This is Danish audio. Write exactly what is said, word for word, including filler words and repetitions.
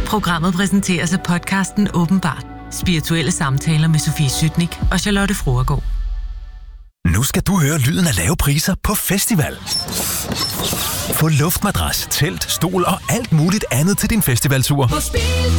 Programmet præsenteres af podcasten Åbenbart. Spirituelle samtaler med Sofie Sytnik og Charlotte Fruergaard. Nu skal du høre lyden af lave priser på festival. Få luftmadras, telt, stol og alt muligt andet til din festivaltur.